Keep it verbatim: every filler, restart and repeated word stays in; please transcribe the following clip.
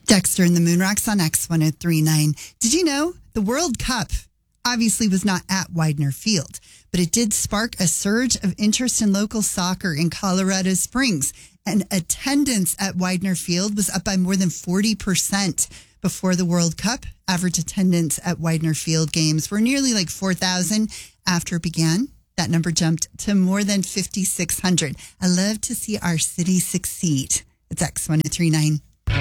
Dexter and the Moonrocks on X one oh three point nine. Did you know the World Cup obviously was not at Widener Field, but it did spark a surge of interest in local soccer in Colorado Springs, and attendance at Widener Field was up by more than forty percent before the World Cup. Average attendance at Widener Field games were nearly like four thousand. After it began, that number jumped to more than fifty-six hundred. I love to see our city succeed. It's X one oh three point nine.